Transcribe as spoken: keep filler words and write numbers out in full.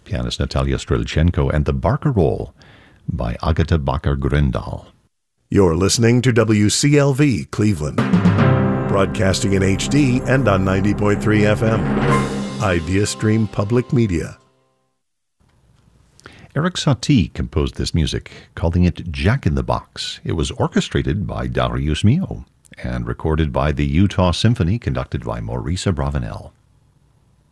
pianist Natalia Strelchenko, and the Barcarolle by Agata Bakar-Grøndal. You're listening to W C L V Cleveland, broadcasting in H D and on ninety point three F M. IdeaStream Public Media. Erik Satie composed this music, calling it Jack in the Box. It was orchestrated by Darius Milhaud and recorded by the Utah Symphony, conducted by Maurice Abravanel.